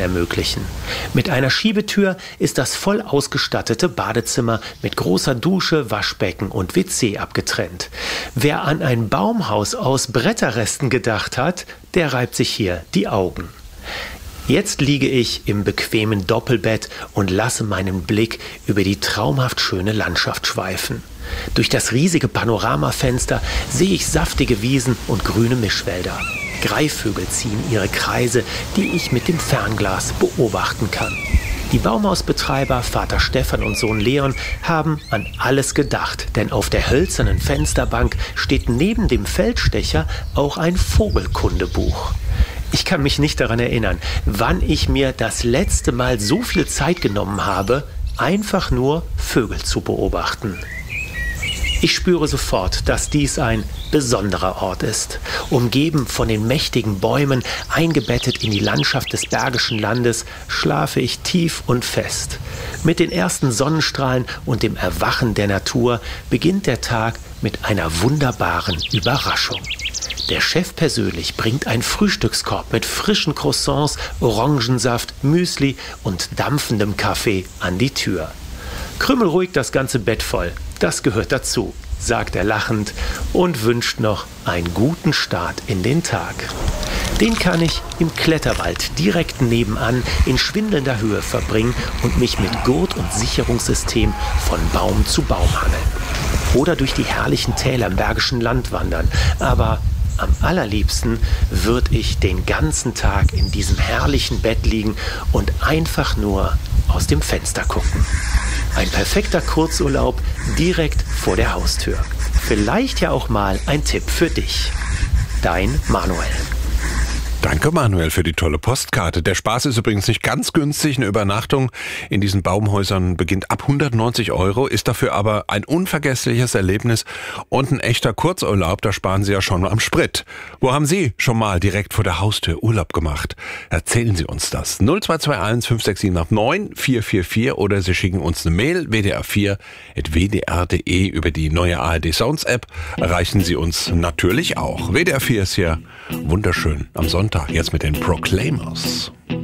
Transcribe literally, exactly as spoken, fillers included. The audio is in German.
ermöglichen. Mit einer Schiebetür ist das voll ausgestattete Badezimmer mit großer Dusche, Waschbecken und W C abgetrennt. Wer an ein Baumhaus aus Bretterresten gedacht hat, der reibt sich hier die Augen. Jetzt liege ich im bequemen Doppelbett und lasse meinen Blick über die traumhaft schöne Landschaft schweifen. Durch das riesige Panoramafenster sehe ich saftige Wiesen und grüne Mischwälder. Greifvögel ziehen ihre Kreise, die ich mit dem Fernglas beobachten kann. Die Baumhausbetreiber Vater Stefan und Sohn Leon haben an alles gedacht, denn auf der hölzernen Fensterbank steht neben dem Feldstecher auch ein Vogelkundebuch. Ich kann mich nicht daran erinnern, wann ich mir das letzte Mal so viel Zeit genommen habe, einfach nur Vögel zu beobachten. Ich spüre sofort, dass dies ein besonderer Ort ist. Umgeben von den mächtigen Bäumen, eingebettet in die Landschaft des Bergischen Landes, schlafe ich tief und fest. Mit den ersten Sonnenstrahlen und dem Erwachen der Natur beginnt der Tag mit einer wunderbaren Überraschung. Der Chef persönlich bringt einen Frühstückskorb mit frischen Croissants, Orangensaft, Müsli und dampfendem Kaffee an die Tür. Krümel ruhig das ganze Bett voll, das gehört dazu, sagt er lachend und wünscht noch einen guten Start in den Tag. Den kann ich im Kletterwald direkt nebenan in schwindelnder Höhe verbringen und mich mit Gurt und Sicherungssystem von Baum zu Baum hangeln. Oder durch die herrlichen Täler im Bergischen Land wandern, aber am allerliebsten würde ich den ganzen Tag in diesem herrlichen Bett liegen und einfach nur aus dem Fenster gucken. Ein perfekter Kurzurlaub direkt vor der Haustür. Vielleicht ja auch mal ein Tipp für dich. Dein Manuel. Danke, Manuel, für die tolle Postkarte. Der Spaß ist übrigens nicht ganz günstig. Eine Übernachtung in diesen Baumhäusern beginnt ab hundertneunzig Euro, ist dafür aber ein unvergessliches Erlebnis und ein echter Kurzurlaub. Da sparen Sie ja schon am Sprit. Wo haben Sie schon mal direkt vor der Haustür Urlaub gemacht? Erzählen Sie uns das. null zwei zwei eins fünf sechs sieben acht neun vier vier vier oder Sie schicken uns eine Mail w d r vier at w d r punkt d e. Über die neue A R D Sounds App erreichen Sie uns natürlich auch. W D R vier ist hier wunderschön am Sonntag. Jetzt mit den Proclaimers.